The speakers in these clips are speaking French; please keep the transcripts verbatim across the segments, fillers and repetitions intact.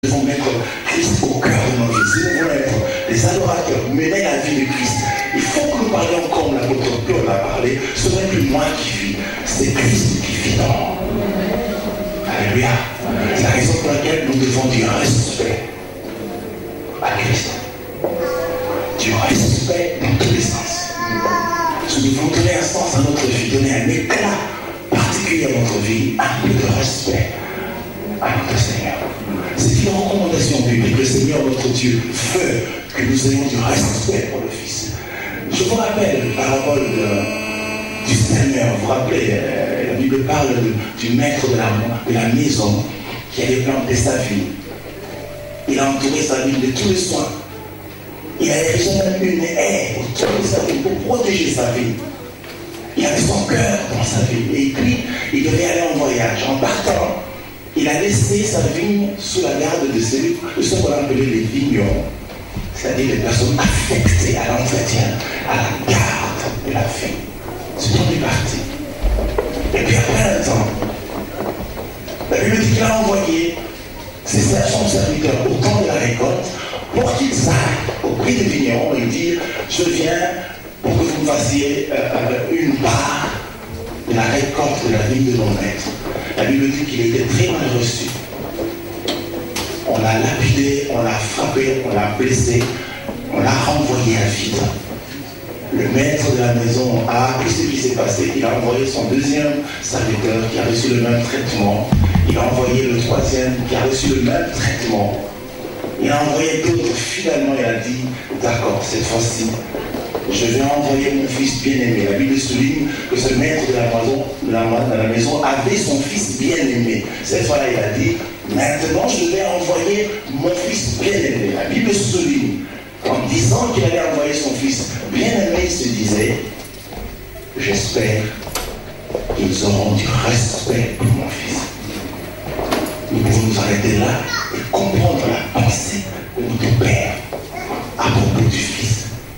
Nous devons mettre Christ au cœur de nos vies. Si nous voulons être des adorateurs, mener la vie de Christ, il faut que nous parlions comme l'apôtre Paul a parlé. Ce n'est plus moi qui vis, c'est Christ qui vit dans moi. Alléluia. C'est la raison pour laquelle nous devons du respect à Christ. Du respect dans tous les sens. Nous devons donner un sens à notre vie, donner un éclat particulier à notre vie, un peu de respect à notre Seigneur. C'est une recommandation biblique. Le Seigneur, notre Dieu, veut que nous ayons du respect pour le Fils. Je vous rappelle la parabole de, du Seigneur. Vous vous rappelez, euh, la Bible parle de, du maître de la, de la maison qui avait planté sa vie. Il a entouré sa vie de tous les soins. Il a érigé même une haie autour de sa vie pour protéger sa vie. Il avait son cœur dans sa vie. Et puis, il devait aller en voyage. En partant, il a laissé sa vigne sous la garde de celui de ce qu'on appelait les vignerons, c'est-à-dire les personnes affectées à l'entretien, à la garde de la vigne. C'est tout est parti. Et puis après un temps, la Bible dit qu'il a envoyé ses son serviteurs au temps de la récolte pour qu'ils aillent auprès des vignerons et dire je viens pour que vous me fassiez euh, une part de la récolte de la vigne de mon maître. La Bible dit qu'il était très mal reçu. On l'a lapidé, on l'a frappé, on l'a blessé, on l'a renvoyé à vide. Le maître de la maison a appris ce qui s'est passé. Il a envoyé son deuxième serviteur qui a reçu le même traitement. Il a envoyé le troisième qui a reçu le même traitement. Il a envoyé d'autres. Finalement, il a dit, d'accord, cette fois-ci, je vais envoyer mon fils bien-aimé. La Bible souligne que ce maître de la maison, de la, de la maison avait son fils bien-aimé. Cette fois-là, il a dit, maintenant je vais envoyer mon fils bien-aimé. La Bible souligne qu'en disant qu'il allait envoyer son fils bien-aimé, il se disait, j'espère qu'ils auront du respect pour mon fils. Nous pouvons nous arrêter là et comprendre la pensée de notre Père à propos du Fils.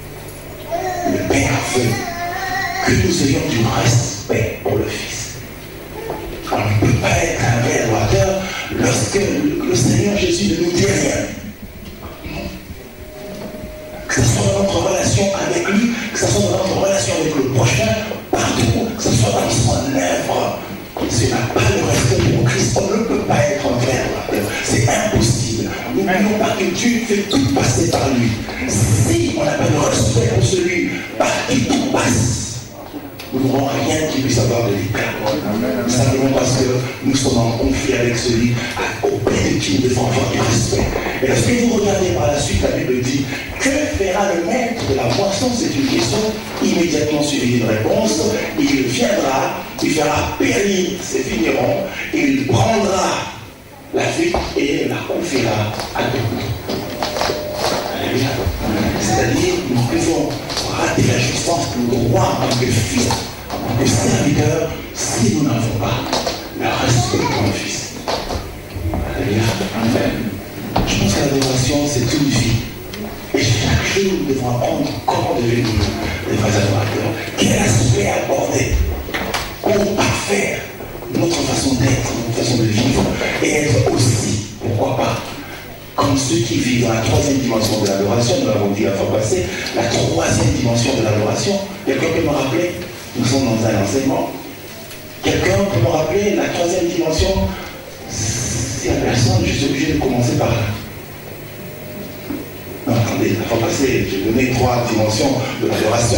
Le Père veut que nous ayons du respect pour le Fils. On ne peut pas être un vrai adorateur lorsque le, le Seigneur Jésus ne nous dit rien. Non. Que ce soit dans notre relation avec lui, que ce soit dans notre relation avec le prochain, partout, que ce soit dans son œuvre. Si on n'a pas le respect pour Christ, on ne peut pas être un vrai adorateur. C'est impossible. N'oublions pas que Dieu fait tout passer par lui. Si on n'a pas de respect pour celui par qui tout passe, nous n'aurons rien qui puisse avoir de l'éclat. Simplement parce que nous sommes en conflit avec celui auprès de qui nous devons avoir du respect. Et lorsque vous regardez par la suite, la Bible dit que fera le maître de la moisson? C'est une question immédiatement suivie d'une réponse. Il viendra, il fera périr ses vignerons, il prendra la vigne et la confiera à d'autres. Alléluia. C'est-à-dire, nous pouvons rater la jouissance de nos droits en tant que fils, en tant que serviteurs, si nous n'avons pas le respect pour le Fils. Alléluia. Amen. Je pense que l'adoration, c'est une vie. Et chaque jour, nous devons apprendre comment devenir des vrais adorateurs. Quel aspect aborder pour parfaire notre façon d'être, notre façon de vivre, et être aussi, pourquoi pas, comme ceux qui vivent dans la troisième dimension de l'adoration. Nous l'avons dit la fois passée, la troisième dimension de l'adoration. Quelqu'un peut me rappeler? Nous sommes dans un enseignement. Quelqu'un peut me rappeler la troisième dimension? Si la personne, je suis obligé de commencer par là. Non, attendez, la fois passée, j'ai donné trois dimensions de l'adoration.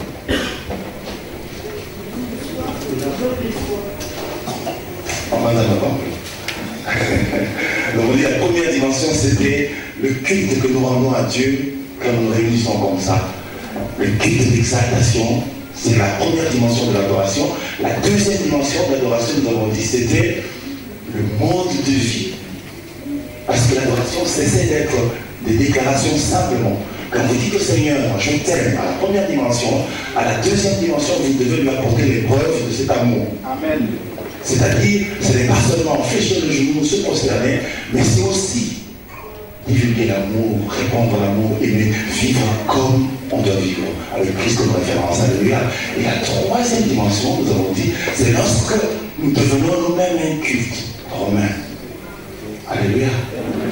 On va en avoir. Donc on dit la première dimension, c'était le culte que nous rendons à Dieu quand nous nous réunissons comme ça. Le culte d'exaltation, c'est la première dimension de l'adoration. La deuxième dimension de l'adoration, nous avons dit, c'était le mode de vie. Parce que l'adoration cessait d'être des déclarations simplement. Quand vous dites au Seigneur, je t'aime, à la première dimension, à la deuxième dimension, vous devez lui apporter les preuves de cet amour. Amen. C'est-à-dire, ce n'est pas seulement fléchir le genou, se prosterner, mais c'est aussi divulguer l'amour, répandre l'amour, aimer, vivre comme on doit vivre, avec Christ comme référence. Alléluia. Et la troisième dimension, nous avons dit, c'est lorsque nous devenons nous-mêmes un culte romain. Alléluia.